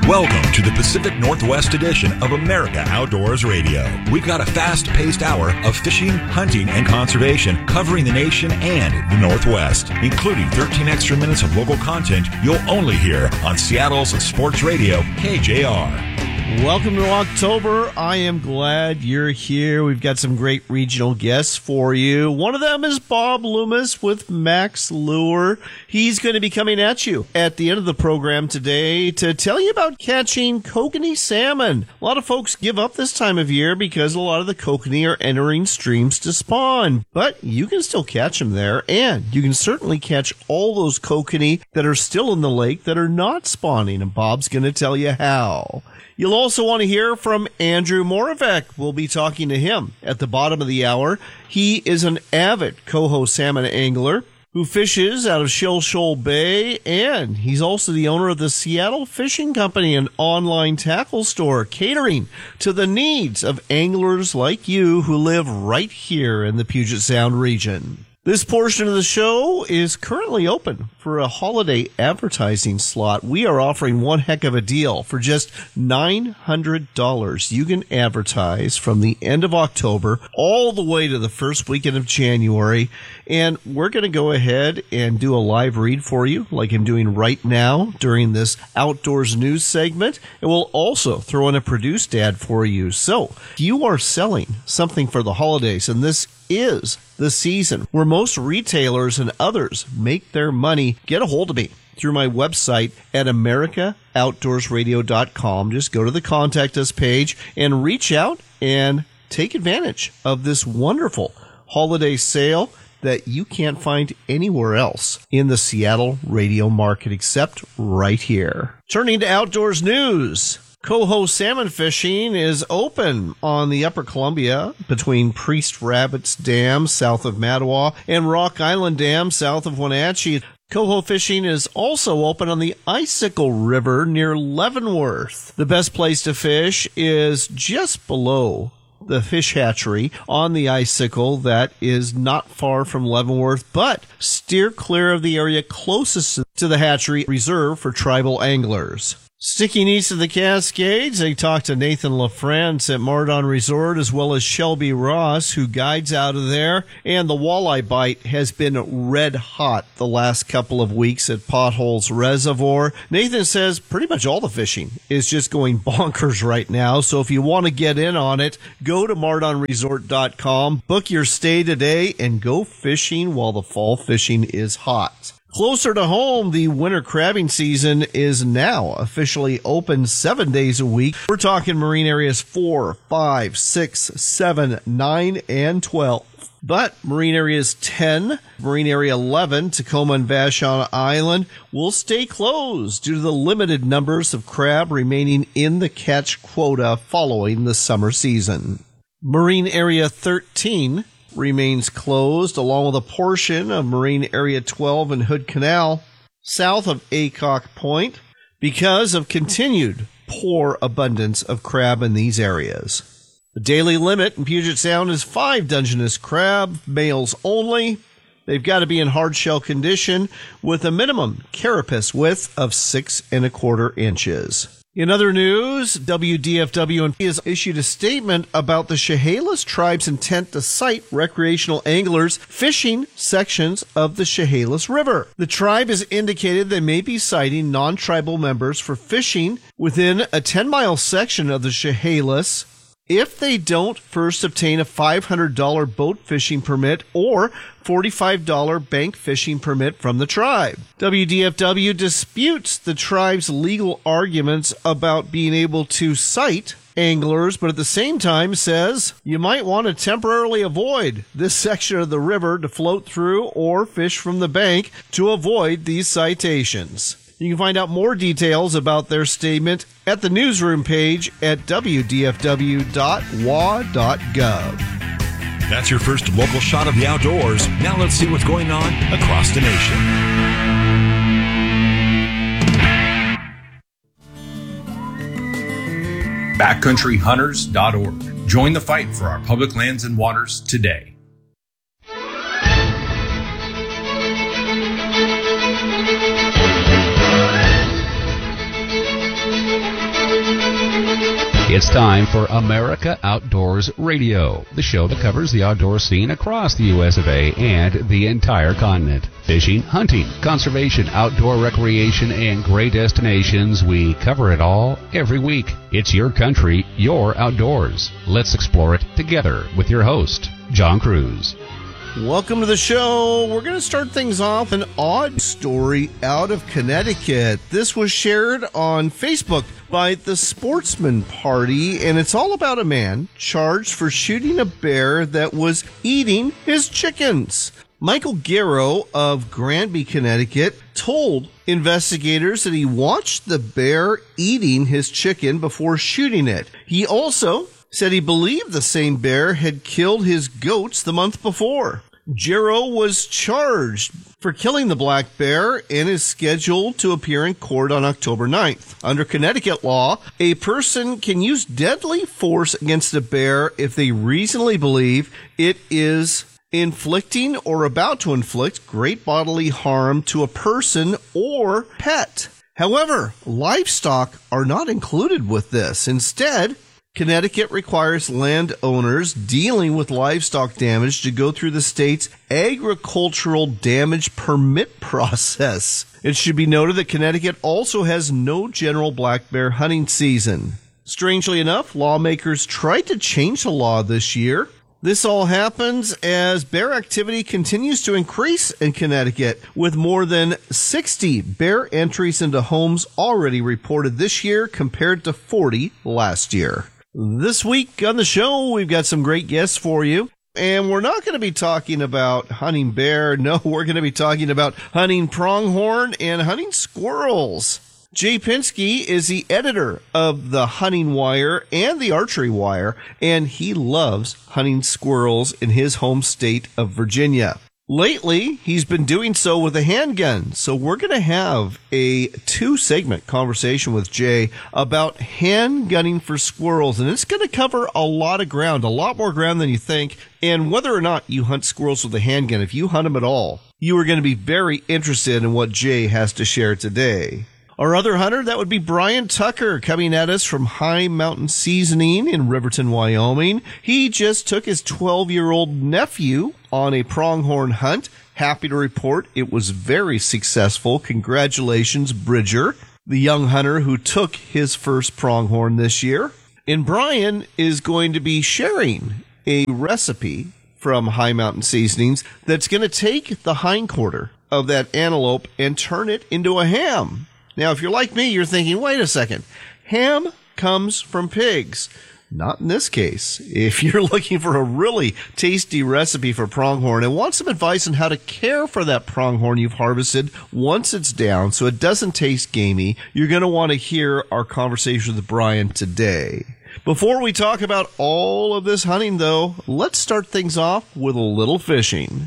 Welcome to the Pacific Northwest edition of America Outdoors Radio. We've got a fast-paced hour of fishing, hunting, and conservation covering the nation and the Northwest, including 13 extra minutes of local content you'll only hear on Seattle's sports radio, KJR. Welcome to October. I am glad you're here. We've got some great regional guests for you. One of them is Bob Loomis with Max Lure. He's going to be coming at you at the end of the program today to tell you about catching kokanee salmon. A lot of folks give up this time of year because a lot of the kokanee are entering streams to spawn, but you can still catch them there, and you can certainly catch all those kokanee that are still in the lake that are not spawning, and Bob's going to tell you how. You'll also want to hear from Andrew Moravec. We'll be talking to him at the bottom of the hour. He is an avid coho salmon angler who fishes out of Shell Shoal Bay, and he's also the owner of the Seattle Fishing Company, an online tackle store catering to the needs of anglers like you who live right here in the Puget Sound region. This portion of the show is currently open for a holiday advertising slot. We are offering one heck of a deal. For just $900, you can advertise from the end of October all the way to the first weekend of January. And we're going to go ahead and do a live read for you, like I'm doing right now during this Outdoors News segment. And we'll also throw in a produced ad for you. So if you are selling something for the holidays, and this is the season where most retailers and others make their money, get a hold of me through my website at americaoutdoorsradio.com. Just go to the Contact Us page and reach out and take advantage of this wonderful holiday sale that you can't find anywhere else in the Seattle radio market except right here. Turning to outdoors news. Coho salmon fishing is open on the Upper Columbia between Priest Rabbits Dam south of Mattawa and Rock Island Dam south of Wenatchee. Coho fishing is also open on the Icicle River near Leavenworth. The best place to fish is just below the fish hatchery on the Icicle that is not far from Leavenworth, but steer clear of the area closest to the hatchery reserved for tribal anglers. Sticking east of the Cascades, I talked to Nathan LaFrance at Mardon Resort, as well as Shelby Ross, who guides out of there. And the walleye bite has been red hot the last couple of weeks at Potholes Reservoir. Nathan says pretty much all the fishing is just going bonkers right now. So if you want to get in on it, go to mardonresort.com, book your stay today, and go fishing while the fall fishing is hot. Closer to home, the winter crabbing season is now officially open 7 days a week. We're talking marine areas 4, 5, 6, 7, 9, and 12. But marine areas 10, marine area 11, Tacoma and Vashon Island will stay closed due to the limited numbers of crab remaining in the catch quota following the summer season. Marine area 13 remains closed, along with a portion of Marine Area 12 and Hood Canal south of Aycock Point because of continued poor abundance of crab in these areas. The daily limit in Puget Sound is 5 Dungeness crab, males only. They've got to be in hard shell condition with a minimum carapace width of 6 1/4 inches. In other news, WDFW has issued a statement about the Chehalis tribe's intent to cite recreational anglers fishing sections of the Chehalis River. The tribe has indicated they may be citing non-tribal members for fishing within a 10-mile section of the Chehalis if they don't first obtain a $500 boat fishing permit or $45 bank fishing permit from the tribe. WDFW disputes the tribe's legal arguments about being able to cite anglers, but at the same time says you might want to temporarily avoid this section of the river to float through or fish from the bank to avoid these citations. You can find out more details about their statement at the newsroom page at wdfw.wa.gov. That's your first local shot of the outdoors. Now let's see what's going on across the nation. Backcountryhunters.org. Join the fight for our public lands and waters today. It's time for America Outdoors Radio, the show that covers the outdoor scene across the U.S. of A. and the entire continent. Fishing, hunting, conservation, outdoor recreation, and great destinations. We cover it all every week. It's your country, your outdoors. Let's explore it together with your host, John Cruz. Welcome to the show. We're going to start things off an odd story out of Connecticut. This was shared on Facebook by the Sportsman Party, and it's all about a man charged for shooting a bear that was eating his chickens. Michael Garrow of Granby, Connecticut, told investigators that he watched the bear eating his chicken before shooting it. He also said he believed the same bear had killed his goats the month before. Garrow was charged for killing the black bear and is scheduled to appear in court on October 9th. Under Connecticut law, a person can use deadly force against a bear if they reasonably believe it is inflicting or about to inflict great bodily harm to a person or pet. However, livestock are not included with this. Instead, Connecticut requires landowners dealing with livestock damage to go through the state's agricultural damage permit process. It should be noted that Connecticut also has no general black bear hunting season. Strangely enough, lawmakers tried to change the law this year. This all happens as bear activity continues to increase in Connecticut, with more than 60 bear entries into homes already reported this year compared to 40 last year. This week on the show, we've got some great guests for you, and we're not going to be talking about hunting bear. No, we're going to be talking about hunting pronghorn and hunting squirrels. Jay Pinsky is the editor of the Hunting Wire and the Archery Wire, and he loves hunting squirrels in his home state of Virginia. Lately, he's been doing so with a handgun, so we're going to have a 2-segment conversation with Jay about handgunning for squirrels, and it's going to cover a lot of ground, a lot more ground than you think, and whether or not you hunt squirrels with a handgun, if you hunt them at all, you are going to be very interested in what Jay has to share today. Our other hunter, that would be Brian Tucker, coming at us from High Mountain Seasoning in Riverton, Wyoming. He just took his 12-year-old nephew on a pronghorn hunt. Happy to report it was very successful. Congratulations, Bridger, the young hunter who took his first pronghorn this year. And Brian is going to be sharing a recipe from High Mountain Seasonings that's going to take the hindquarter of that antelope and turn it into a ham. Now, if you're like me, you're thinking, wait a second, ham comes from pigs. Not in this case. If you're looking for a really tasty recipe for pronghorn and want some advice on how to care for that pronghorn you've harvested once it's down so it doesn't taste gamey, you're going to want to hear our conversation with Brian today. Before we talk about all of this hunting, though, let's start things off with a little fishing.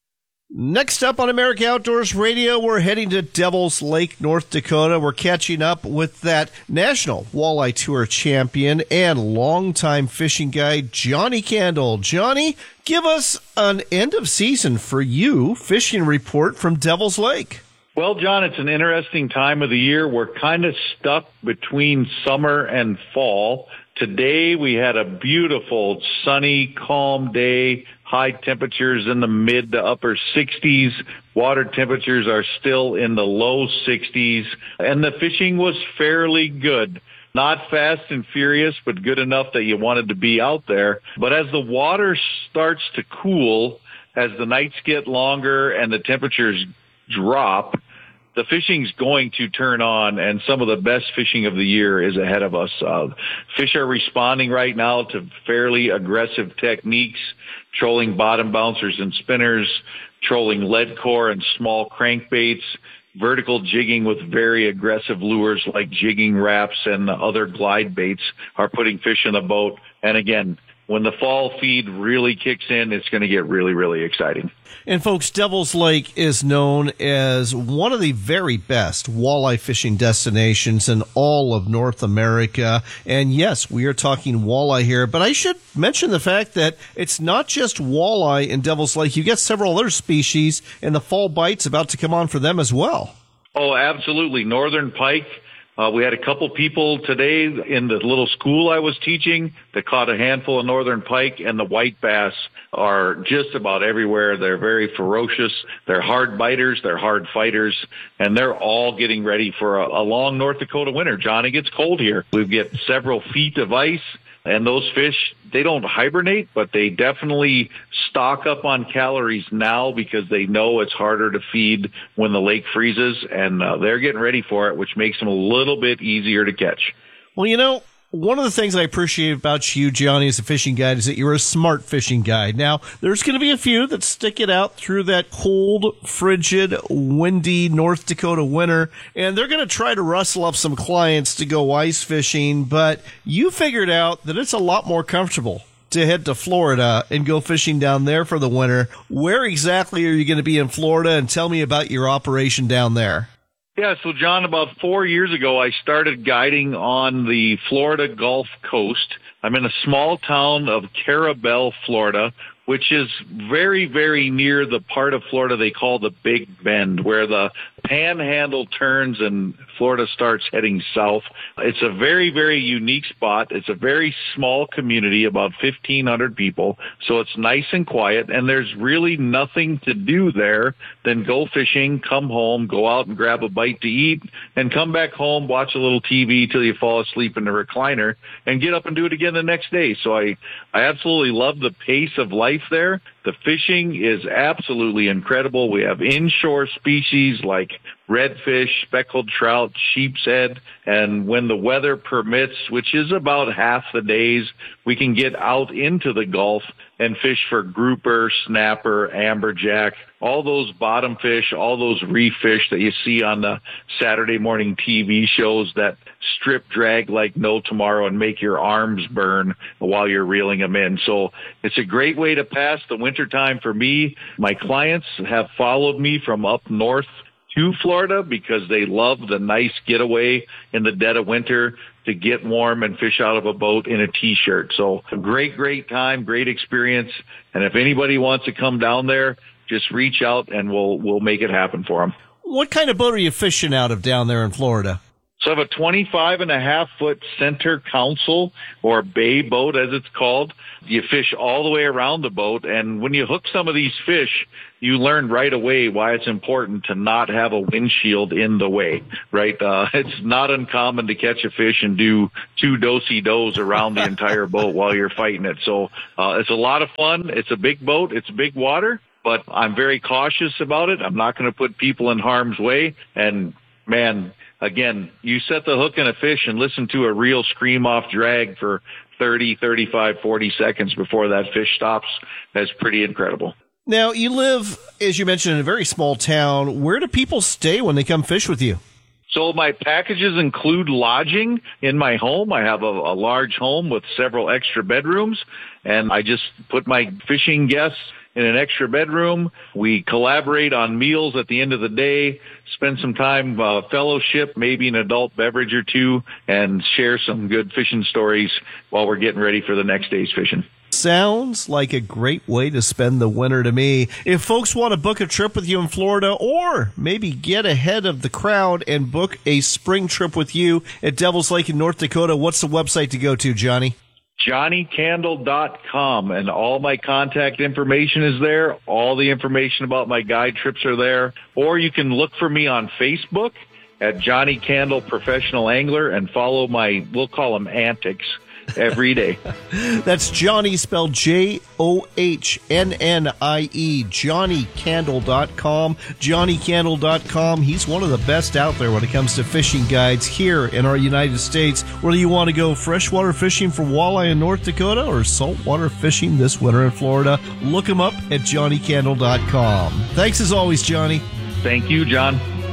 Next up on America Outdoors Radio, we're heading to Devil's Lake, North Dakota. We're catching up with that National Walleye Tour champion and longtime fishing guide, Johnny Candle. Johnny, give us an end of season for you fishing report from Devil's Lake. Well, John, it's an interesting time of the year. We're kind of stuck between summer and fall. Today we had a beautiful, sunny, calm day. High temperatures in the mid to upper 60s. Water temperatures are still in the low 60s. And the fishing was fairly good. Not fast and furious, but good enough that you wanted to be out there. But as the water starts to cool, as the nights get longer and the temperatures drop, the fishing's going to turn on, and some of the best fishing of the year is ahead of us. Fish are responding right now to fairly aggressive techniques, trolling bottom bouncers and spinners, trolling lead core and small crankbaits, vertical jigging with very aggressive lures like jigging wraps and other glide baits are putting fish in the boat. And again, when the fall feed really kicks in, it's going to get really, really exciting. And folks, Devil's Lake is known as one of the very best walleye fishing destinations in all of North America. And yes, we are talking walleye here, but I should mention the fact that it's not just walleye in Devil's Lake. You get several other species, and the fall bite's about to come on for them as well. Oh, absolutely. Northern pike, We had a couple people today in the little school I was teaching that caught a handful of northern pike, and the white bass are just about everywhere. They're very ferocious. They're hard biters. They're hard fighters, and they're all getting ready for a long North Dakota winter. John, it gets cold here. We get several feet of ice. And those fish, they don't hibernate, but they definitely stock up on calories now because they know it's harder to feed when the lake freezes, and they're getting ready for it, which makes them a little bit easier to catch. Well, one of the things I appreciate about you, Johnny, as a fishing guide is that you're a smart fishing guide. Now, there's going to be a few that stick it out through that cold, frigid, windy North Dakota winter, and they're going to try to rustle up some clients to go ice fishing, but you figured out that it's a lot more comfortable to head to Florida and go fishing down there for the winter. Where exactly are you going to be in Florida, and tell me about your operation down there? Yeah, so John, about 4 years ago, I started guiding on the Florida Gulf Coast. I'm in a small town of Carabel, Florida, which is very, very near the part of Florida they call the Big Bend, where the panhandle turns and Florida starts heading south. It's a very, very unique spot. It's a very small community, about 1,500 people, so it's nice and quiet, and there's really nothing to do there than go fishing, come home, go out and grab a bite to eat, and come back home, watch a little TV till you fall asleep in the recliner, and get up and do it again the next day. So I absolutely love the pace of life there. The fishing is absolutely incredible. We have inshore species like redfish, speckled trout, sheep's head, and when the weather permits, which is about half the days, we can get out into the Gulf and fish for grouper, snapper, amberjack, all those bottom fish, all those reef fish that you see on the Saturday morning TV shows that strip drag like no tomorrow and make your arms burn while you're reeling them in. So it's a great way to pass the wintertime for me. My clients have followed me from up north to Florida because they love the nice getaway in the dead of winter to get warm and fish out of a boat in a T-shirt. So a great time, great experience. And if anybody wants to come down there, just reach out and we'll make it happen for them. What kind of boat are you fishing out of down there in Florida? So I have a 25.5-foot center console, or bay boat as it's called. You fish all the way around the boat, and when you hook some of these fish, you learn right away why it's important to not have a windshield in the way, right? It's not uncommon to catch a fish and do 2 do-si-dos around the entire boat while you're fighting it. So it's a lot of fun. It's a big boat. It's big water, but I'm very cautious about it. I'm not going to put people in harm's way, and man, again, you set the hook in a fish and listen to a reel scream off drag for 30, 35, 40 seconds before that fish stops. That's pretty incredible. Now, you live, as you mentioned, in a very small town. Where do people stay when they come fish with you? So my packages include lodging in my home. I have a large home with several extra bedrooms, and I just put my fishing guests in an extra bedroom. We collaborate on meals at the end of the day, spend some time fellowship, maybe an adult beverage or two, and share some good fishing stories while we're getting ready for the next day's fishing. Sounds like a great way to spend the winter to me. If folks want to book a trip with you in Florida, or maybe get ahead of the crowd and book a spring trip with you at Devil's Lake in North Dakota, what's the website to go to, Johnny? JohnnyCandle.com, and all my contact information is there. All the information about my guide trips are there. Or you can look for me on Facebook at Johnny Candle Professional Angler and follow my, we'll call them antics, every day. That's Johnny, spelled Johhnnie, JohnnyCandle.com. JohnnyCandle.com. He's one of the best out there when it comes to fishing guides here in our United States. Whether you want to go freshwater fishing for walleye in North Dakota or saltwater fishing this winter in Florida, look him up at JohnnyCandle.com. Thanks as always, Johnny. Thank you, John.